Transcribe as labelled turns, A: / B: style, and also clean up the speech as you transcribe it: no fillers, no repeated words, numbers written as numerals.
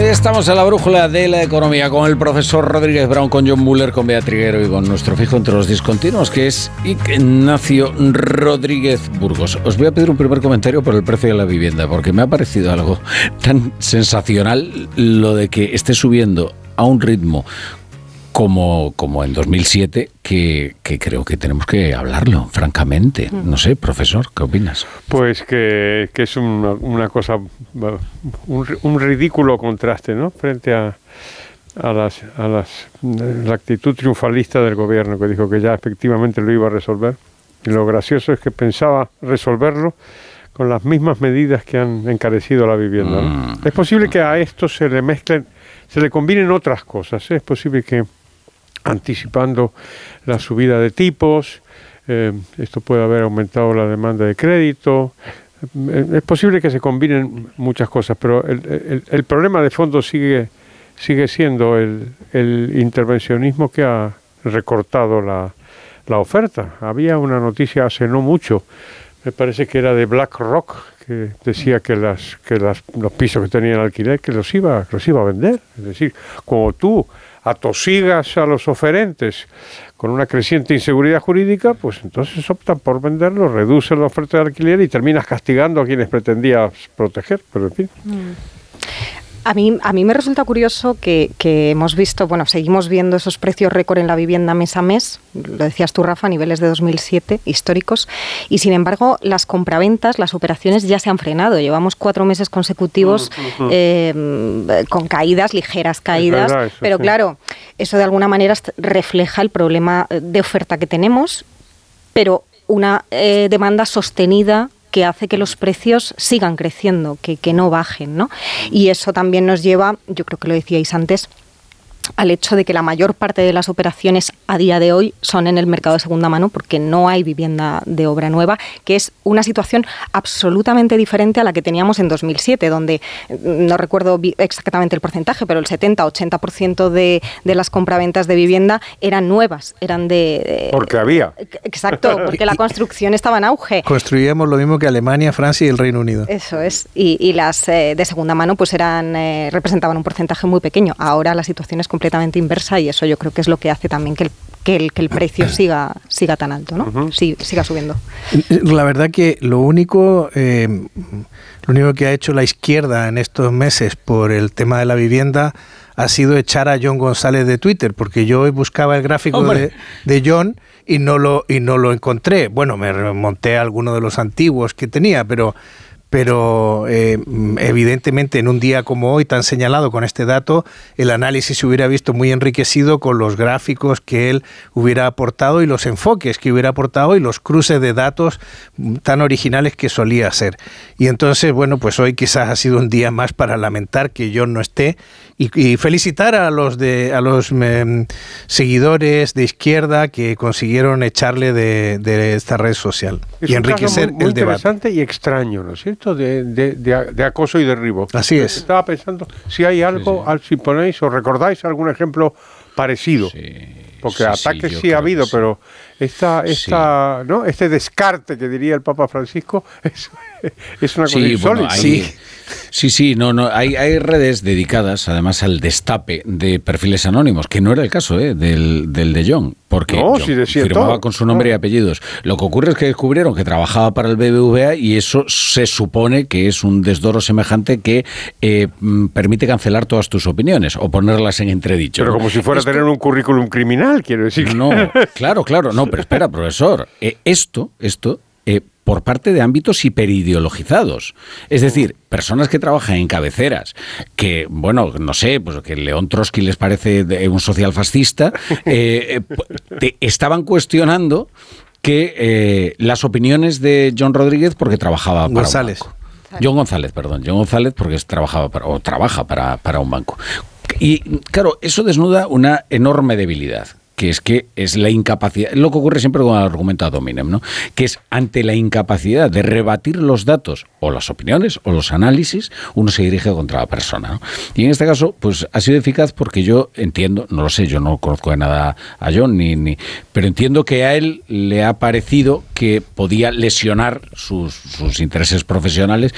A: Estamos en la brújula de la economía con el profesor Rodríguez Brown, con John Muller, con Bea Triguero y con nuestro fijo entre los discontinuos, que es Ignacio Rodríguez Burgos. Os voy a pedir un primer comentario por el precio de la vivienda, porque me ha parecido algo tan sensacional lo de que esté subiendo a un ritmo como en 2007, que creo que tenemos que hablarlo, francamente. No sé, profesor, ¿qué opinas?
B: Pues que es una cosa, un ridículo contraste, ¿no? Frente a la actitud triunfalista del gobierno, que dijo que ya efectivamente lo iba a resolver. Y lo gracioso es que pensaba resolverlo con las mismas medidas que han encarecido la vivienda, ¿no? Es posible que a esto se le combinen otras cosas, ¿eh? Es posible que anticipando la subida de tipos, esto puede haber aumentado la demanda de crédito, es posible que se combinen muchas cosas, pero el problema de fondo sigue siendo el intervencionismo que ha recortado la oferta. Había una noticia hace no mucho, me parece que era de BlackRock, que decía que los pisos que tenían alquiler, que los iba a vender. Es decir, como tú atosigas a los oferentes con una creciente inseguridad jurídica, pues entonces optan por venderlo, reducen la oferta de alquiler y terminas castigando a quienes pretendías proteger, pero en fin.
C: A mí me resulta curioso que hemos visto, seguimos viendo esos precios récord en la vivienda mes a mes, lo decías tú, Rafa, a niveles de 2007, históricos, y sin embargo las compraventas, las operaciones ya se han frenado. Llevamos 4 meses consecutivos con caídas, ligeras caídas,
B: verdad,
C: pero
B: sí.
C: Claro, eso de alguna manera refleja el problema de oferta que tenemos, pero una demanda sostenida que hace que los precios sigan creciendo, que no bajen, ¿no? Y eso también nos lleva, yo creo que lo decíais antes, al hecho de que la mayor parte de las operaciones a día de hoy son en el mercado de segunda mano, porque no hay vivienda de obra nueva, que es una situación absolutamente diferente a la que teníamos en 2007, donde no recuerdo exactamente el porcentaje, pero el 70-80% de las compraventas de vivienda eran nuevas, eran
B: porque había.
C: Exacto, porque la construcción estaba en auge.
D: Construíamos lo mismo que Alemania, Francia y el Reino Unido.
C: Eso es, y las de segunda mano pues representaban un porcentaje muy pequeño. Ahora la situación es completamente inversa y eso yo creo que es lo que hace también que el precio siga tan alto, ¿no? Uh-huh. Siga subiendo.
D: La verdad que lo único que ha hecho la izquierda en estos meses por el tema de la vivienda ha sido echar a John González de Twitter, porque yo hoy buscaba el gráfico de John y no lo encontré. Bueno, me remonté a alguno de los antiguos que tenía, pero evidentemente en un día como hoy tan señalado con este dato, el análisis se hubiera visto muy enriquecido con los gráficos que él hubiera aportado y los enfoques que hubiera aportado y los cruces de datos tan originales que solía hacer. Y entonces, pues hoy quizás ha sido un día más para lamentar que John no esté y felicitar a los seguidores de izquierda que consiguieron echarle de esta red social y enriquecer
B: muy
D: el debate.
B: Interesante y extraño, ¿no es cierto? De acoso y derribo.
D: Así es.
B: Estaba pensando si hay algo, si ponéis o recordáis algún ejemplo parecido.
A: Sí.
B: Porque ataques sí ha habido, pero ¿no? Este descarte que diría el Papa Francisco es una cosa insólita.
A: Sí, hay redes dedicadas además al destape de perfiles anónimos, que no era el caso del de John, porque John firmaba con su nombre y apellidos. Lo que ocurre es que descubrieron que trabajaba para el BBVA y eso se supone que es un desdoro semejante que permite cancelar todas tus opiniones o ponerlas en entredicho.
B: Pero como si fuera a tener un currículum criminal, quiero decir.
A: No, claro, no, pero espera, profesor, esto por parte de ámbitos hiperideologizados. Es decir, personas que trabajan en cabeceras, que, no sé, pues que León Trotsky les parece un socialfascista, estaban cuestionando que las opiniones de John Rodríguez porque trabajaba para
D: González.
A: un banco. John González porque trabaja para un banco. Y claro, eso desnuda una enorme debilidad, que es la incapacidad, lo que ocurre siempre con el argumento ad hominem, ¿no? Que es ante la incapacidad de rebatir los datos o las opiniones o los análisis, uno se dirige contra la persona, ¿no? Y en este caso, pues ha sido eficaz porque yo entiendo, no lo sé, yo no conozco de nada a John, pero entiendo que a él le ha parecido que podía lesionar sus intereses profesionales